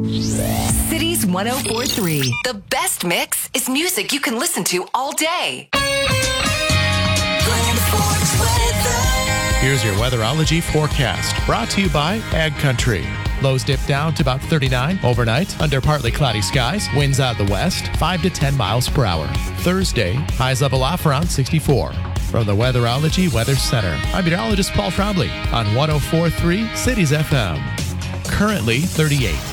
Cities 104.3. The best mix is music you can listen to all day. Here's your weatherology forecast, brought to you by Ag Country. Lows dip down to about 39 overnight under partly cloudy skies. Winds out of the west, 5 to 10 miles per hour. Thursday, highs level off around 64. From the Weatherology Weather Center, I'm meteorologist Paul Trombley on 104.3 Cities FM. Currently 38.